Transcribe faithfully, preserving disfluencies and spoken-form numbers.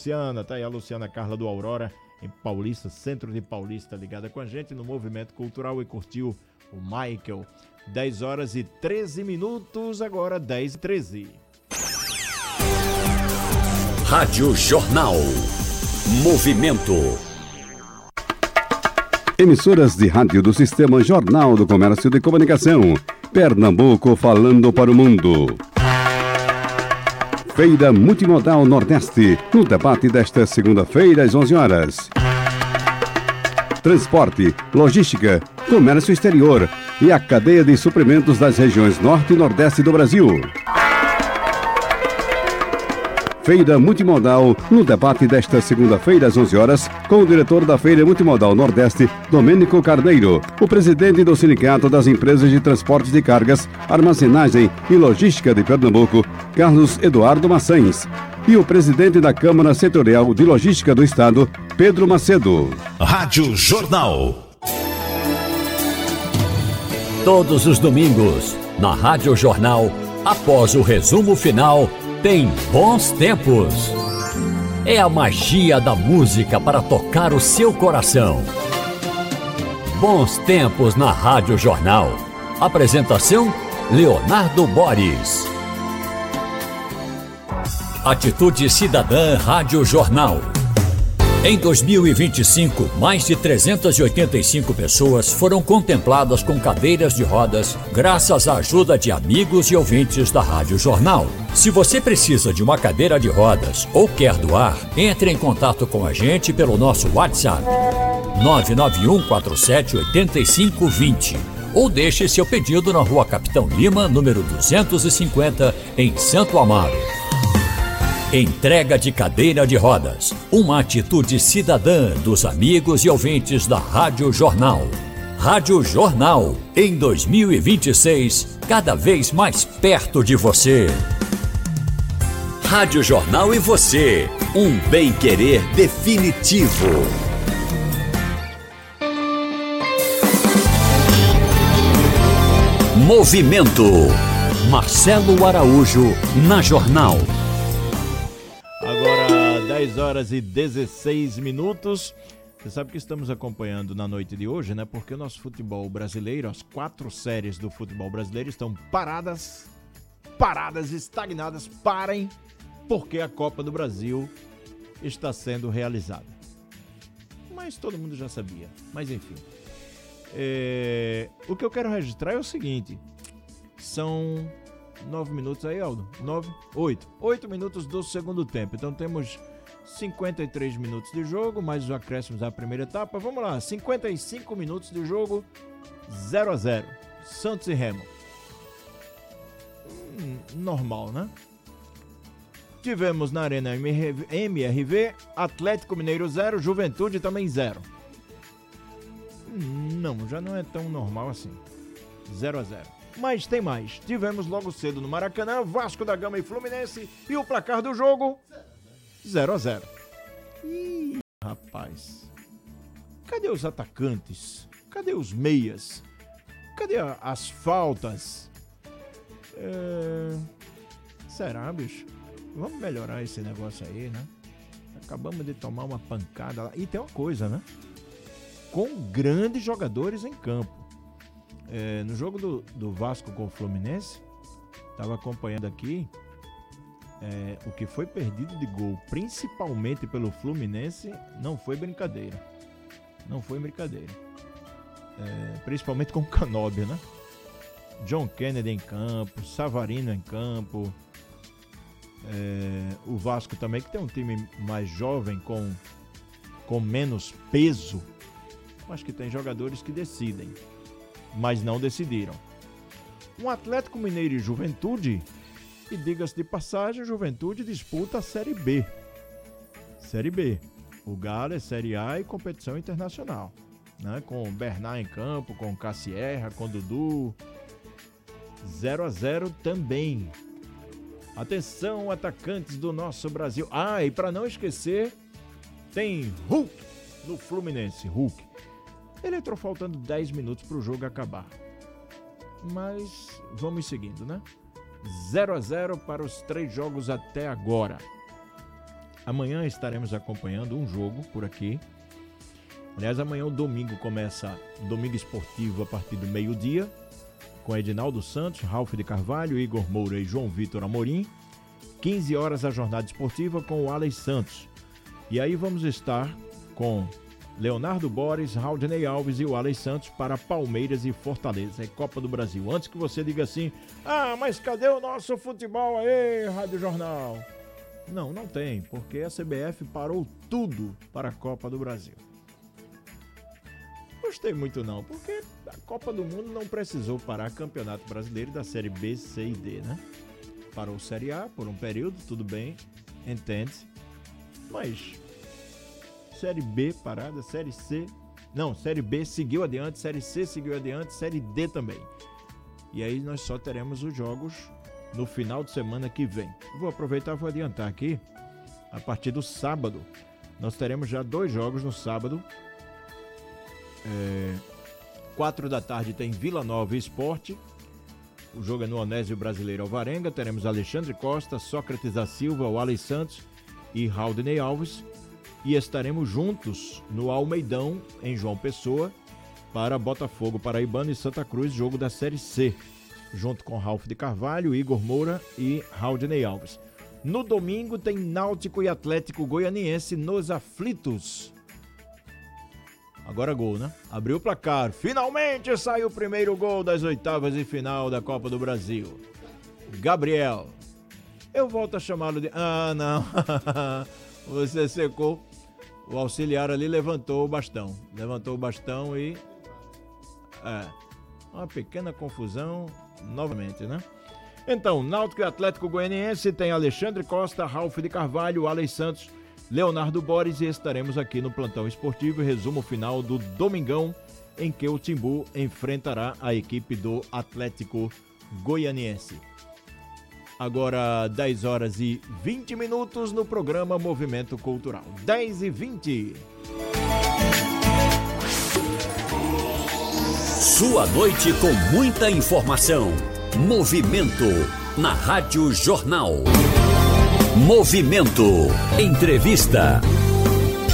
Luciana, tá aí a Luciana Carla do Aurora, em Paulista, centro de Paulista, ligada com a gente no Movimento Cultural e curtiu o Michael. dez horas e treze minutos, agora dez e treze. Rádio Jornal. Movimento. Emissoras de rádio do Sistema Jornal do Comércio de Comunicação. Pernambuco falando para o mundo. Feira Multimodal Nordeste, no debate desta segunda-feira às onze horas. Transporte, logística, comércio exterior e a cadeia de suprimentos das regiões Norte e Nordeste do Brasil. Feira Multimodal, no debate desta segunda-feira às onze horas, com o diretor da Feira Multimodal Nordeste, Domênico Carneiro, o presidente do Sindicato das Empresas de Transportes de Cargas, Armazenagem e Logística de Pernambuco, Carlos Eduardo Maçães, e o presidente da Câmara Setorial de Logística do Estado, Pedro Macedo. Rádio Jornal. Todos os domingos, na Rádio Jornal, após o resumo final, tem Bons Tempos. É a magia da música para tocar o seu coração. Bons Tempos na Rádio Jornal. Apresentação, Leonardo Boris. Atitude Cidadã Rádio Jornal. Em dois mil e vinte e cinco, mais de trezentas e oitenta e cinco pessoas foram contempladas com cadeiras de rodas graças à ajuda de amigos e ouvintes da Rádio Jornal. Se você precisa de uma cadeira de rodas ou quer doar, entre em contato com a gente pelo nosso WhatsApp nove nove um quatro sete oito cinco dois zero ou deixe seu pedido na Rua Capitão Lima, número duzentos e cinquenta, em Santo Amaro. Entrega de cadeira de rodas, uma atitude cidadã dos amigos e ouvintes da Rádio Jornal. Rádio Jornal, em dois mil e vinte e seis, cada vez mais perto de você. Rádio Jornal e você, um bem-querer definitivo. Movimento. Marcelo Araújo, na Jornal. Agora dez horas e dezesseis minutos. Você sabe que estamos acompanhando na noite de hoje, né? Porque o nosso futebol brasileiro, as quatro séries do futebol brasileiro estão paradas, paradas, estagnadas. Parem, porque a Copa do Brasil está sendo realizada. Mas todo mundo já sabia. Mas enfim. É... O que eu quero registrar é o seguinte. São nove minutos aí, Aldo? Nove? Oito. Oito minutos do segundo tempo. Então temos cinquenta e três minutos de jogo, mais os acréscimos da primeira etapa. Vamos lá, cinquenta e cinco minutos de jogo, zero a zero. Santos e Remo. Hum, normal, né? Tivemos na Arena M R V, Atlético Mineiro zero, Juventude também zero. Hum, não, já não é tão normal assim. zero a zero. Mas tem mais. Tivemos logo cedo no Maracanã, Vasco da Gama e Fluminense. E o placar do jogo? zero a zero. Ih, rapaz. Cadê os atacantes? Cadê os meias? Cadê a, as faltas? É... Será, bicho? Vamos melhorar esse negócio aí, né? Acabamos de tomar uma pancada lá. E tem uma coisa, né? Com grandes jogadores em campo. É, no jogo do, do Vasco com o Fluminense, estava acompanhando aqui é, o que foi perdido de gol, principalmente pelo Fluminense, não foi brincadeira. Não foi brincadeira. É, principalmente com o Canóbio, né? John Kennedy em campo, Savarino em campo. É, o Vasco também, que tem um time mais jovem, com, com menos peso, mas que tem jogadores que decidem. Mas não decidiram. Um Atlético Mineiro e Juventude, e diga-se de passagem, Juventude disputa a Série B. Série B. O Galo é Série A e competição internacional, né? Com Bernard em campo, com Cassierra, com Dudu. zero a zero também. Atenção, atacantes do nosso Brasil. Ah, e para não esquecer, tem Hulk no Fluminense. Hulk. Ele entrou faltando dez minutos para o jogo acabar. Mas vamos seguindo, né? zero a zero para os três jogos até agora. amanhã estaremos acompanhando um jogo por aqui. Aliás, amanhã o domingo começa, domingo esportivo a partir do meio-dia, com Edinaldo Santos, Ralf de Carvalho, Igor Moura e João Vitor Amorim. quinze horas a jornada esportiva com o Alex Santos. E aí vamos estar com Leonardo Boris, Raudinei Alves e o Alex Santos para Palmeiras e Fortaleza, é Copa do Brasil. Antes que você diga assim, ah, mas cadê o nosso futebol aí, Rádio Jornal? Não, não tem, porque a C B F parou tudo para a Copa do Brasil. Gostei muito não, porque a Copa do Mundo não precisou parar Campeonato Brasileiro da Série B, C e D, né? Parou Série A por um período, tudo bem, entende-se, mas Série B parada, Série C, não, Série B seguiu adiante, Série C seguiu adiante, Série D também. E aí nós só teremos os jogos no final de semana que vem. Vou aproveitar e vou adiantar aqui, a partir do sábado, nós teremos já dois jogos no sábado. É, quatro da tarde tem Vila Nova e Sport. O jogo é no Onésio Brasileiro Alvarenga. Teremos Alexandre Costa, Sócrates da Silva, o Alex Santos e Raudinei Alves. E estaremos juntos no Almeidão, em João Pessoa, para Botafogo Paraibano e Santa Cruz, jogo da Série C, junto com Ralf de Carvalho, Igor Moura e Raudinei Alves. No domingo tem Náutico e Atlético Goianiense nos aflitos. Agora gol, né? Abriu o placar. Finalmente saiu o primeiro gol das oitavas de final da Copa do Brasil. Gabriel. Eu volto a chamá-lo de... Ah, não. Você secou. O auxiliar ali levantou o bastão. Levantou o bastão e... É. Uma pequena confusão novamente, né? Então, Náutico e Atlético Goianiense tem Alexandre Costa, Ralf de Carvalho, Alex Santos, Leonardo Boris, e estaremos aqui no Plantão Esportivo e resumo final do domingão, em que o Timbu enfrentará a equipe do Atlético Goianiense. Agora dez horas e vinte minutos no programa Movimento Cultural. dez e vinte. Sua noite com muita informação. Movimento na Rádio Jornal. Movimento. Entrevista.